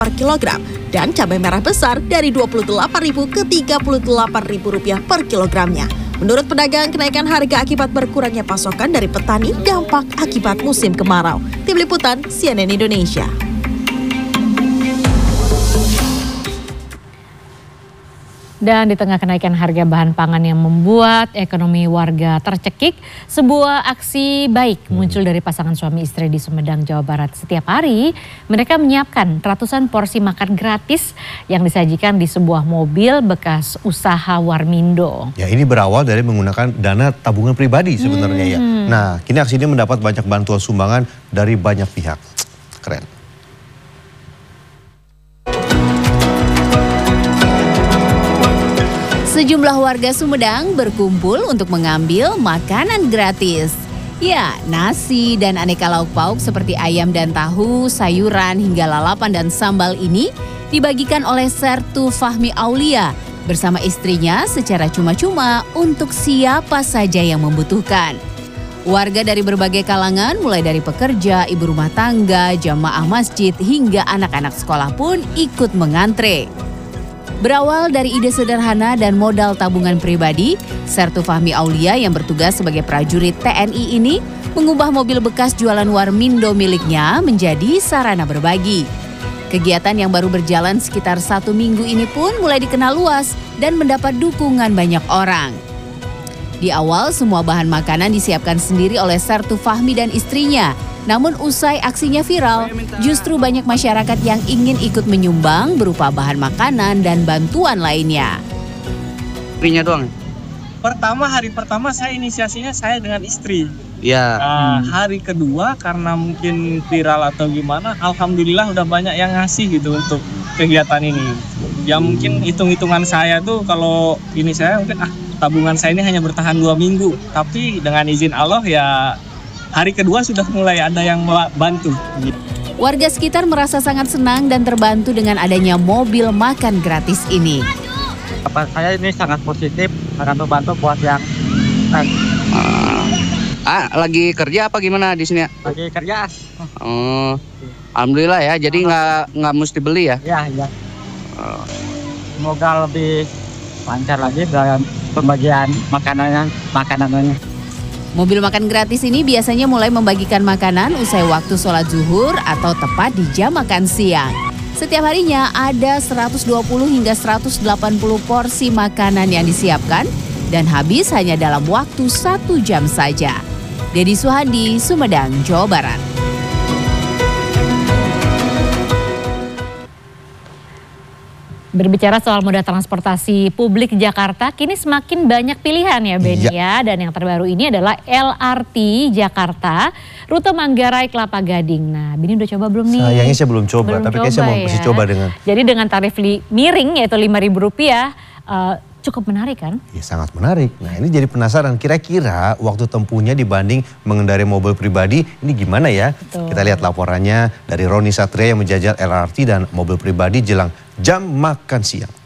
per kilogram dan cabai merah besar dari Rp28.000 ke Rp38.000 per kilogramnya. Menurut pedagang, kenaikan harga akibat berkurangnya pasokan dari petani dampak akibat musim kemarau. Tim Liputan CNN Indonesia. Dan di tengah kenaikan harga bahan pangan yang membuat ekonomi warga tercekik, sebuah aksi baik muncul dari pasangan suami istri di Sumedang, Jawa Barat. Setiap hari mereka menyiapkan ratusan porsi makan gratis yang disajikan di sebuah mobil bekas usaha Warmindo. Ya, ini berawal dari menggunakan dana tabungan pribadi sebenarnya ya. Nah, kini aksi ini mendapat banyak bantuan sumbangan dari banyak pihak. Keren. Sejumlah warga Sumedang berkumpul untuk mengambil makanan gratis. Ya, nasi dan aneka lauk pauk seperti ayam dan tahu, sayuran hingga lalapan dan sambal ini dibagikan oleh Sertu Fahmi Aulia bersama istrinya secara cuma-cuma untuk siapa saja yang membutuhkan. Warga dari berbagai kalangan mulai dari pekerja, ibu rumah tangga, jamaah masjid hingga anak-anak sekolah pun ikut mengantre. Berawal dari ide sederhana dan modal tabungan pribadi, Sertu Fahmi Aulia yang bertugas sebagai prajurit TNI ini mengubah mobil bekas jualan Warmindo miliknya menjadi sarana berbagi. Kegiatan yang baru berjalan sekitar 1 minggu ini pun mulai dikenal luas dan mendapat dukungan banyak orang. Di awal semua bahan makanan disiapkan sendiri oleh Sertu Fahmi dan istrinya. Namun usai aksinya viral, justru banyak masyarakat yang ingin ikut menyumbang berupa bahan makanan dan bantuan lainnya. Istrinya doang? Hari pertama saya inisiasinya saya dengan istri. Ya. Hari kedua karena mungkin viral atau gimana, alhamdulillah udah banyak yang ngasih gitu untuk kegiatan ini. Ya mungkin hitung-hitungan saya tuh kalau ini saya mungkin tabungan saya ini hanya bertahan 2 minggu. Tapi dengan izin Allah ya hari kedua sudah mulai ada yang bantu. Warga sekitar merasa sangat senang dan terbantu dengan adanya mobil makan gratis ini. Saya ini sangat positif, akan membantu buat yang lagi kerja apa gimana di sini ya? lagi kerja. Oh, alhamdulillah ya. Jadi nggak mesti beli ya? Iya. Semoga lebih lancar lagi dalam pembagian makanannya. Mobil makan gratis ini biasanya mulai membagikan makanan usai waktu sholat zuhur atau tepat di jam makan siang. Setiap harinya ada 120 hingga 180 porsi makanan yang disiapkan dan habis hanya dalam waktu 1 jam saja. Dedi Suhandi, Sumedang, Jawa Barat. Berbicara soal moda transportasi publik Jakarta, kini semakin banyak pilihan ya Ben ya. Dan yang terbaru ini adalah LRT Jakarta, rute Manggarai Kelapa Gading. Nah, Bini udah coba belum nih? Sayangnya saya belum coba, tapi kayaknya saya mau mesti coba dengan. Jadi dengan tarif miring yaitu Rp5.000, cukup menarik kan? Ya sangat menarik. Nah ini jadi penasaran, kira-kira waktu tempuhnya dibanding mengendarai mobil pribadi ini gimana ya? Betul. Kita lihat laporannya dari Roni Satria yang menjajal LRT dan mobil pribadi jelang jam makan siang.